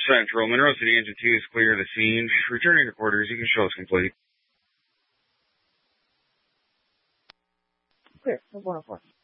Central, Monroe City Engine 2 is clear of the scene. Returning to quarters, you can show us complete. Clear, 104.